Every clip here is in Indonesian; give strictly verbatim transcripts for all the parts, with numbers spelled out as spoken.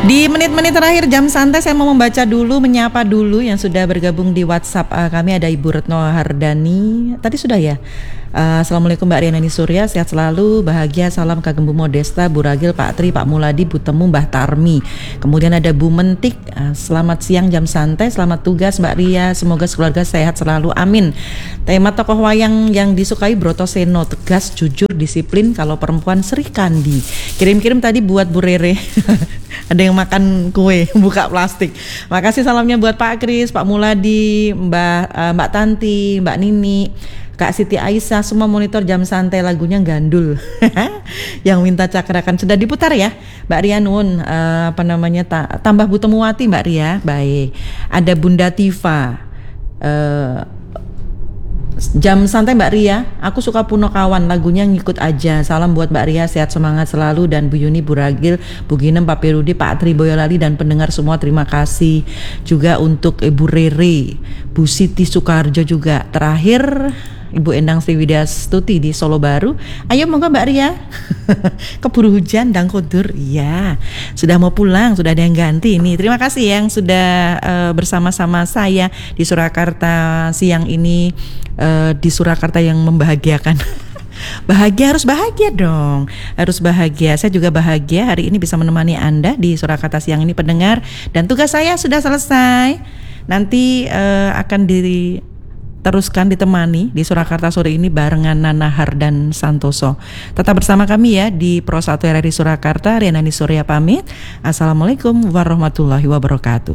Di menit-menit terakhir jam santai saya mau membaca dulu, menyapa dulu yang sudah bergabung di WhatsApp uh, kami. Ada Ibu Retno Hardani. Tadi sudah ya. Uh, Assalamualaikum Mbak Rianani Surya, sehat selalu, bahagia, salam Kagem Bu Modesta, Bu Ragil, Pak Tri, Pak Muladi, Bu Temu, Mbah Tarmi. Kemudian ada Bu Mentik, uh, selamat siang jam santai, selamat tugas Mbak Ria, semoga keluarga sehat selalu, amin. Tema tokoh wayang yang disukai Broto Seno, tegas, jujur, disiplin, kalau perempuan Sri Kandi. Kirim-kirim tadi buat Bu Rere. Ada yang makan kue, buka plastik. Makasih salamnya buat Pak Kris, Pak Muladi, Mbak uh, Mbak Tanti, Mbak Nini, Kak Siti Aisyah, semua monitor jam santai, lagunya Gandul. Yang minta cakrakan sudah diputar ya, Mbak Ria Nun. Uh, apa namanya ta- tambah Bu Temuwati Mbak Ria, baik. Ada Bunda Tifa. Uh, Jam santai Mbak Ria, aku suka Puno Kawan, lagunya ngikut aja. Salam buat Mbak Ria, sehat semangat selalu. Dan Bu Yuni, Bu Ragil, Bu Ginem, Pak Perudi, Pak Tri Boyolali, dan pendengar semua terima kasih. Juga untuk Ibu Rere, Bu Siti Sukarjo juga. Terakhir Ibu Endang Sriwidastuti di Solo Baru. Ayo monggo Mbak Ria. Keburu hujan dan kodur. Iya, sudah mau pulang, sudah ada yang ganti ini. Terima kasih yang sudah uh, bersama-sama saya di Surakarta siang ini, uh, di Surakarta yang membahagiakan. Bahagia, harus bahagia dong. Harus bahagia. Saya juga bahagia hari ini bisa menemani Anda di Surakarta siang ini pendengar. Dan tugas saya sudah selesai. Nanti uh, akan diri teruskan ditemani di Surakarta sore ini barengan Nanahar dan Santoso. Tetap bersama kami ya di Pro satu R R I Surakarta. Rianani Surya pamit. Assalamualaikum warahmatullahi wabarakatuh.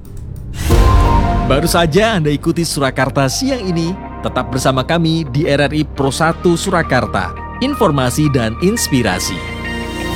Baru saja Anda ikuti Surakarta siang ini. Tetap bersama kami di R R I Pro satu Surakarta. Informasi dan inspirasi.